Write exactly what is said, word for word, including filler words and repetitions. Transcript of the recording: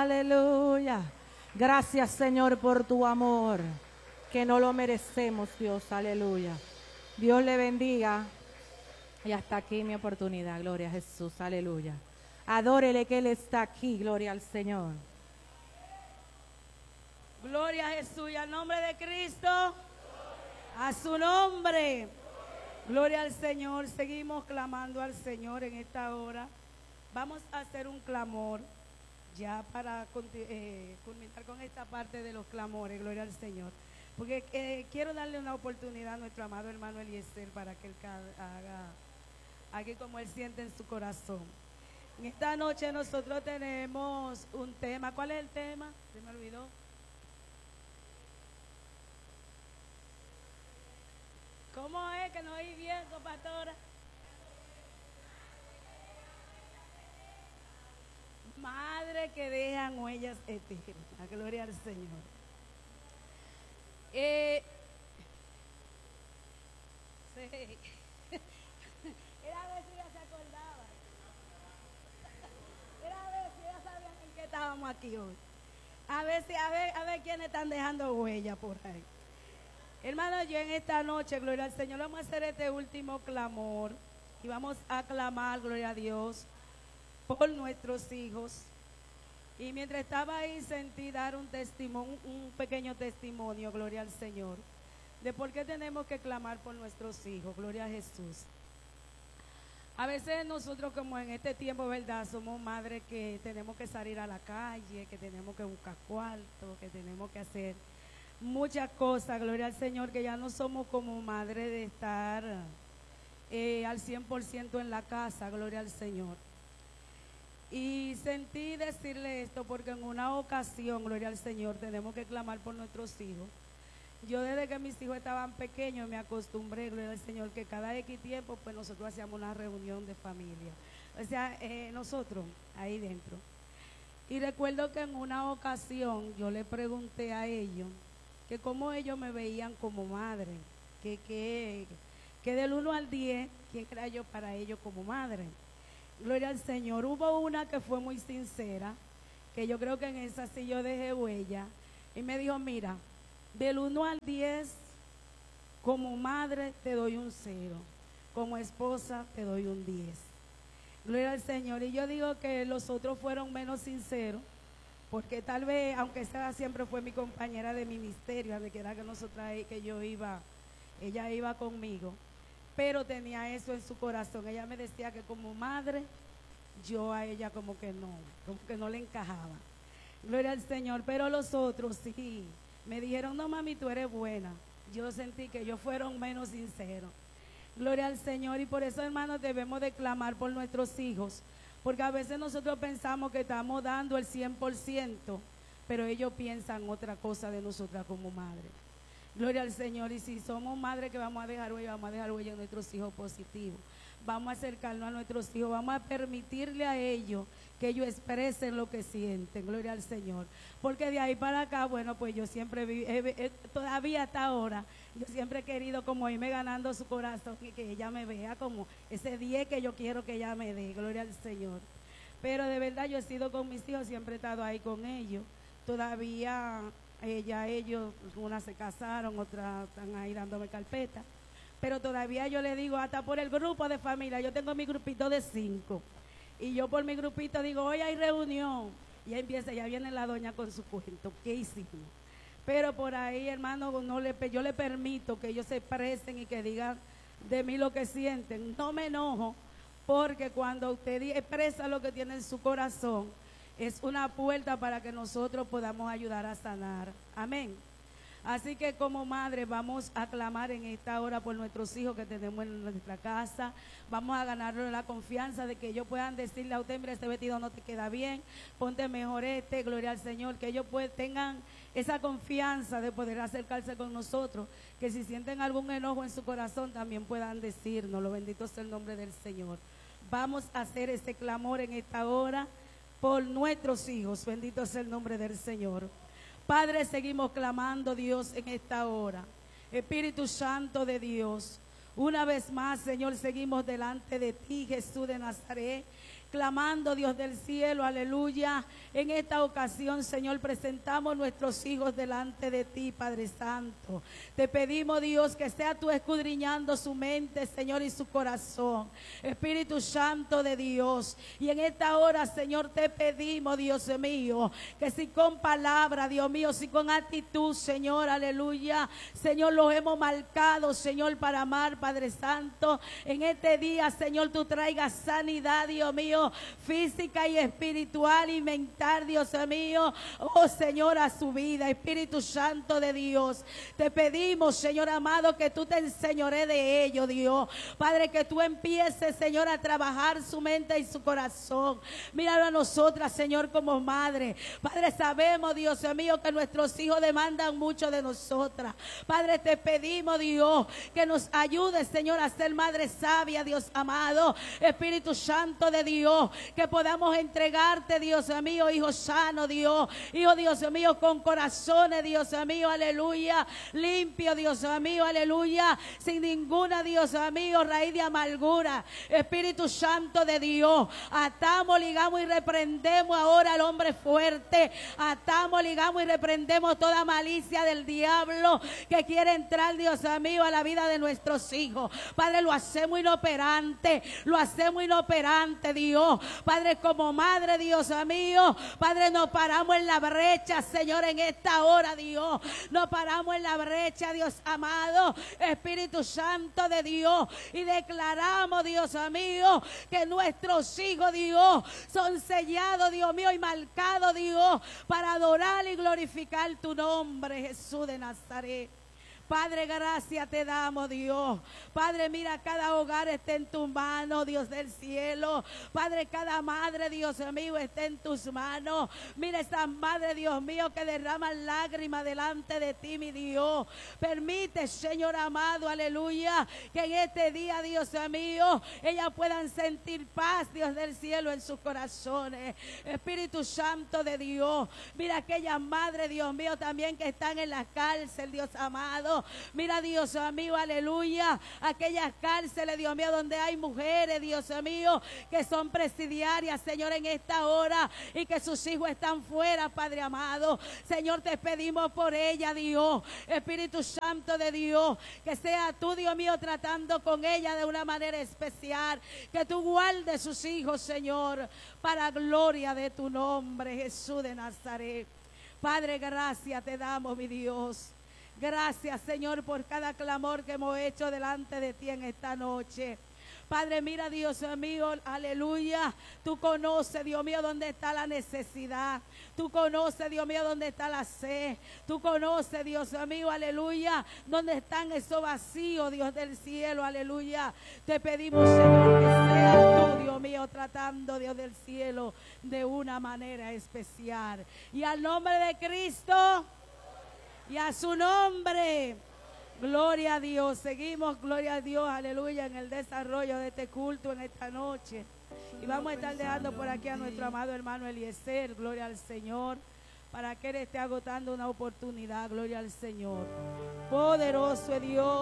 aleluya. Gracias, Señor, por tu amor, que no lo merecemos, Dios, aleluya. Dios le bendiga. Y hasta aquí mi oportunidad, gloria a Jesús, aleluya. Adórele que Él está aquí, gloria al Señor. Gloria a Jesús y al nombre de Cristo, a su nombre. Gloria al Señor. Seguimos clamando al Señor en esta hora. Vamos a hacer un clamor ya para eh, culminar con esta parte de los clamores. Gloria al Señor. Porque eh, quiero darle una oportunidad a nuestro amado hermano Eliezer para que él haga aquí como él siente en su corazón. En esta noche nosotros tenemos un tema. ¿Cuál es el tema? Se me olvidó. ¿Cómo es que no oí bien, pastora? Madre que dejan huellas eternas. Gloria al Señor. Eh, sí. Era a ver si ya se acordaba. Era a ver si ya sabían en qué estábamos aquí hoy. A ver si, a ver, a ver quiénes están dejando huella por ahí. Hermano, yo en esta noche, gloria al Señor, vamos a hacer este último clamor y vamos a clamar, gloria a Dios, por nuestros hijos. Y mientras estaba ahí sentí dar un testimonio, un pequeño testimonio, gloria al Señor, de por qué tenemos que clamar por nuestros hijos, gloria a Jesús. A veces nosotros como en este tiempo, ¿verdad? Somos madres que tenemos que salir a la calle, que tenemos que buscar cuarto, que tenemos que hacer muchas cosas, gloria al Señor, que ya no somos como madres de estar eh, al cien por ciento en la casa, gloria al Señor. Y sentí decirle esto porque en una ocasión, gloria al Señor, tenemos que clamar por nuestros hijos. Yo desde que mis hijos estaban pequeños me acostumbré, gloria al Señor, que cada X tiempo pues nosotros hacíamos una reunión de familia. O sea, eh, nosotros ahí dentro. Y recuerdo que en una ocasión yo le pregunté a ellos que cómo ellos me veían como madre, que, que, que del uno al diez, quién era yo para ellos como madre. Gloria al Señor. Hubo una que fue muy sincera, que yo creo que en esa sí yo dejé huella, y me dijo, mira, del uno al diez, como madre te doy un cero, como esposa te doy un diez. Gloria al Señor. Y yo digo que los otros fueron menos sinceros, porque tal vez, aunque esa siempre fue mi compañera de ministerio, de que era que nosotras, que yo iba, ella iba conmigo, pero tenía eso en su corazón. Ella me decía que como madre, yo a ella como que no, como que no le encajaba. Gloria al Señor. Pero los otros sí, me dijeron, no mami, tú eres buena. Yo sentí que ellos fueron menos sinceros. Gloria al Señor. Y por eso, hermanos, debemos de clamar por nuestros hijos, porque a veces nosotros pensamos que estamos dando el cien por ciento, pero ellos piensan otra cosa de nosotras como madres. Gloria al Señor. Y si somos madres que vamos a dejar huella, vamos a dejar huella en nuestros hijos positivos. Vamos a acercarnos a nuestros hijos, vamos a permitirle a ellos que ellos expresen lo que sienten. Gloria al Señor. Porque de ahí para acá, bueno, pues yo siempre, vi, eh, eh, todavía hasta ahora, yo siempre he querido como irme ganando su corazón y que ella me vea como ese diez que yo quiero que ella me dé. Gloria al Señor. Pero de verdad yo he sido con mis hijos, siempre he estado ahí con ellos. Todavía ella, ellos, unas se casaron, otras están ahí dándome carpeta. Pero todavía yo le digo, hasta por el grupo de familia, yo tengo mi grupito de cinco. Y yo por mi grupito digo, hoy hay reunión. Y ya empieza, ya viene la doña con su cuento. ¿Qué hicimos? Pero por ahí, hermano, no le, yo le permito que ellos se expresen y que digan de mí lo que sienten. No me enojo, porque cuando usted expresa lo que tiene en su corazón, es una puerta para que nosotros podamos ayudar a sanar. Amén. Así que como madre vamos a clamar en esta hora por nuestros hijos que tenemos en nuestra casa. Vamos a ganarle la confianza de que ellos puedan decirle a usted, mira, este vestido no te queda bien, ponte mejor este, gloria al Señor. Que ellos pues, tengan esa confianza de poder acercarse con nosotros, que si sienten algún enojo en su corazón también puedan decirnos. Lo bendito sea el nombre del Señor. Vamos a hacer este clamor en esta hora por nuestros hijos. Bendito sea el nombre del Señor. Padre, seguimos clamando, Dios, en esta hora. Espíritu Santo de Dios, una vez más, Señor, seguimos delante de ti, Jesús de Nazaret, clamando, Dios del cielo, aleluya. En esta ocasión, Señor, presentamos nuestros hijos delante de ti, Padre Santo. Te pedimos, Dios, que sea tú escudriñando su mente, Señor, y su corazón. Espíritu Santo de Dios. Y en esta hora, Señor, te pedimos, Dios mío, que si con palabra, Dios mío, si con actitud, Señor, aleluya, Señor, los hemos marcado, Señor, para amar, Padre Santo. En este día, Señor, tú traigas sanidad, Dios mío, física y espiritual y mental, Dios mío, oh Señor, a su vida. Espíritu Santo de Dios, te pedimos, Señor amado, que tú te enseñores de ello, Dios. Padre, que tú empieces, Señor, a trabajar su mente y su corazón. Míralo a nosotras, Señor, como madre. Padre, sabemos, Dios mío, que nuestros hijos demandan mucho de nosotras. Padre, te pedimos, Dios, que nos ayudes, Señor, a ser madre sabia, Dios amado. Espíritu Santo de Dios, que podamos entregarte, Dios mío, hijos sanos, Dios. Hijo, Dios mío, con corazones, Dios mío, aleluya. Limpio, Dios mío, aleluya. Sin ninguna, Dios mío, raíz de amargura. Espíritu Santo de Dios, atamos, ligamos y reprendemos ahora al hombre fuerte. Atamos, ligamos y reprendemos toda malicia del diablo que quiere entrar, Dios mío, a la vida de nuestros hijos. Padre, lo hacemos inoperante, lo hacemos inoperante, Dios. Padre, como madre, Dios mío, Padre, nos paramos en la brecha, Señor, en esta hora, Dios. Nos paramos en la brecha, Dios amado, Espíritu Santo de Dios, y declaramos, Dios mío, que nuestros hijos, Dios, son sellados, Dios mío, y marcados, Dios, para adorar y glorificar tu nombre, Jesús de Nazaret. Padre, gracias te damos, Dios. Padre, mira, cada hogar está en tu mano, Dios del cielo. Padre, cada madre, Dios mío, está en tus manos. Mira esa madre, Dios mío, que derraman lágrimas delante de ti, mi Dios. Permite, Señor amado, aleluya, que en este día, Dios mío, ellas puedan sentir paz, Dios del cielo, en sus corazones. Espíritu Santo de Dios, mira aquellas madres, Dios mío, también que están en la cárcel, Dios amado. Mira, Dios mío, aleluya, aquellas cárceles, Dios mío, donde hay mujeres, Dios mío, que son presidiarias, Señor, en esta hora, y que sus hijos están fuera, Padre amado. Señor, te pedimos por ella, Dios. Espíritu Santo de Dios, que sea tú, Dios mío, tratando con ella de una manera especial. Que tú guardes sus hijos, Señor, para gloria de tu nombre, Jesús de Nazaret. Padre, gracias te damos, mi Dios. Gracias, Señor, por cada clamor que hemos hecho delante de ti en esta noche. Padre, mira, Dios mío, aleluya. Tú conoces, Dios mío, dónde está la necesidad. Tú conoces, Dios mío, dónde está la sed. Tú conoces, Dios mío, aleluya, dónde están esos vacíos, Dios del cielo, aleluya. Te pedimos, Señor, que sea tú, Dios mío, tratando, Dios del cielo, de una manera especial. Y al nombre de Cristo y a su nombre, gloria a Dios. Seguimos, gloria a Dios, aleluya, en el desarrollo de este culto en esta noche. Y vamos a estar dejando por aquí a nuestro amado hermano Eliezer, gloria al Señor, para que él esté agotando una oportunidad, gloria al Señor. Poderoso es Dios.